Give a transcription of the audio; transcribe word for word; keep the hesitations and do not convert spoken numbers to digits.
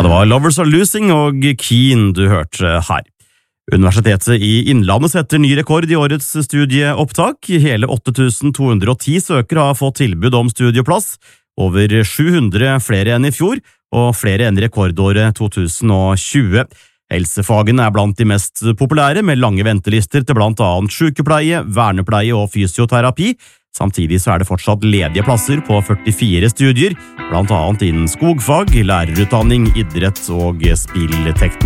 det var Lovers Are Losing og Keen du hørte her. Universitetet i Innlandet setter ny rekord i årets studieopptak. Hele åtte tusen to hundre og ti søkere har fått tilbud om studieplass, over sju hundre flere enn i fjor, og flere enn rekordåret to tusen og tjue. Helsefagene er blant de mest populære, med lange ventelister til blant annet sykepleie, vernepleie og fysioterapi. Samtidig så er det fortsatt ledige plasser på førtifire studier, blant annet innen skogfag, lærerutdanning, idrett og spillteknologi.